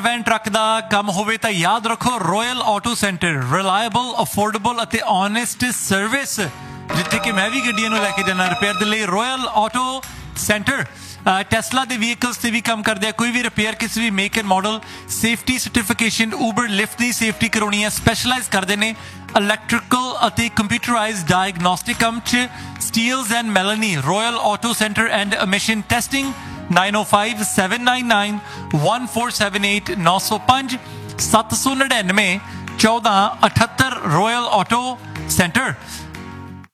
van truck ਦਾ ਕੰਮ ਹੋਵੇ ਤਾਂ ਯਾਦ ਰੱਖੋ royal auto centre reliable affordable ਅਤੇ ਓਨੈਸਟ ਸਰਵਿਸ ਜਿੱਥੇ ਕਿ ਮੈਂ ਵੀ ਗੱਡੀਆਂ ਨੂੰ ਲੈ ਕੇ ਜਾਣਾ ਰਿਪੇਅਰ ਦੇ ਲਈ ਰੋਇਲ ਆਟੋ ਸੈਂਟਰ ਟੈਸਲਾ ਦੇ ਵਹੀਕਲਸ ਤੇ ਵੀ ਕੰਮ ਕਰਦੇ ਆ ਕੋਈ ਵੀ ਰਿਪੇਅਰ ਕਿਸੇ ਵੀ make and model safety certification Uber lift the safety ਕਰਾਉਣੀ ਹੈ ਸਪੈਸ਼ਲਾਈਜ਼ ਕਰਦੇ ਨੇ ਇਲੈਕਟ੍ਰੀਕਲ ਅਤੇ ਕੰਪਿਊਟਰਾਈਜ਼ਡ ਡਾਇਗਨੋਸਟਿਕ ਕੰਮ 'ਚ Steeles and ਮੈਲਨੀ royal auto centre and emission testing 9057991478 905 799 1478 royal auto centre